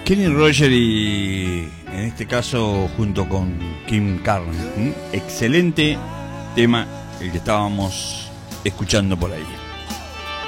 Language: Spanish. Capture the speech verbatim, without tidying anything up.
Kenny Rogers y en este caso junto con Kim Carnes. ¿Mm? Excelente tema el que estábamos escuchando por ahí.